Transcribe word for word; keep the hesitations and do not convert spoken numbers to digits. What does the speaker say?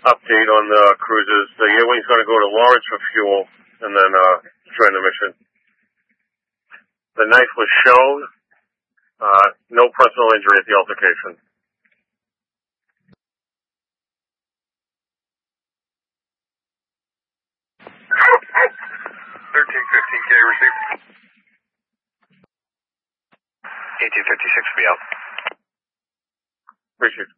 update on the cruises. The Air Wing's going to go to Lawrence for fuel and then uh, join the mission. The knife was shown. Uh, no personal injury at the altercation. thirteen fifteen K received. eighteen fifty-six, be out. Appreciate it.